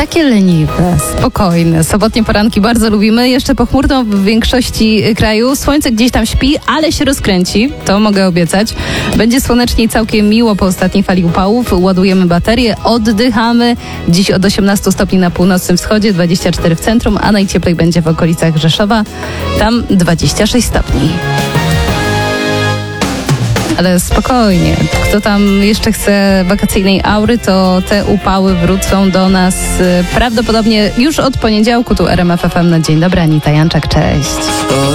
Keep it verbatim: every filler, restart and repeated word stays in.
Takie leniwe, spokojne. Sobotnie poranki bardzo lubimy. Jeszcze pochmurno w większości kraju. Słońce gdzieś tam śpi, ale się rozkręci. To mogę obiecać. Będzie słonecznie i całkiem miło po ostatniej fali upałów. Ładujemy baterie, oddychamy. Dziś od osiemnastu stopni na północnym wschodzie, dwadzieścia cztery w centrum, a najcieplej będzie w okolicach Rzeszowa. Tam dwadzieścia sześć stopni. Ale spokojnie, kto tam jeszcze chce wakacyjnej aury, to te upały wrócą do nas prawdopodobnie już od poniedziałku. Tu R M F F M na Dzień Dobry, Anita Janczak, cześć.